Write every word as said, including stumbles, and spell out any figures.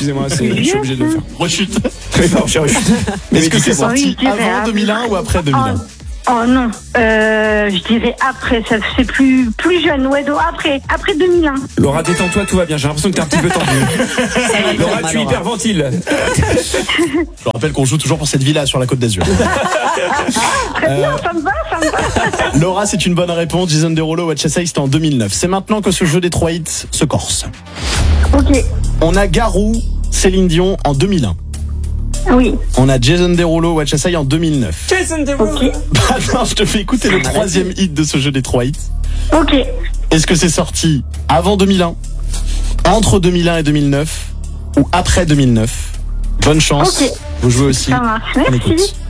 excusez-moi, c'est, je suis obligé de le faire. Rechute. Oui, non, j'ai rechute. Est-ce que c'est sorti Oui, je dirais avant après. deux mille un ou après deux mille un? Oh non, euh, je dirais après, ça c'est plus plus jeune, ouais, donc après, après deux mille un. Laura, détends-toi, tout va bien. J'ai l'impression que t'es un petit peu tendue. Laura, tu hyperventiles. Je rappelle qu'on joue toujours pour cette villa sur la Côte d'Azur. Très bien, ça me va, ça me va. Laura, c'est une bonne réponse. Jason Derulo, What You Say, c'était en deux mille neuf. C'est maintenant que ce jeu des trois hits se corse. Ok, On a Garou, Céline Dion en deux mille un. oui, On a Jason Derulo, What You Say en deux mille neuf. Jason Derulo. ok, Maintenant, je te fais écouter le troisième hit de ce jeu des trois hits. ok. Est-ce que c'est sorti avant deux mille un, entre deux mille un et deux mille neuf ou après deux mille neuf? Bonne chance. Ok. Vous jouez aussi. Ça marche, On merci. écoute.